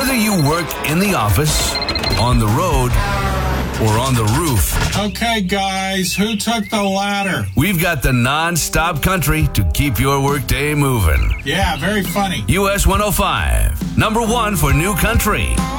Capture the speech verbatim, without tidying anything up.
Whether you work in the office, on the road, or on the roof. Okay, guys, who took the ladder? We've got the non-stop country to keep your workday moving. Yeah, very funny. U S one oh five, number one for new country.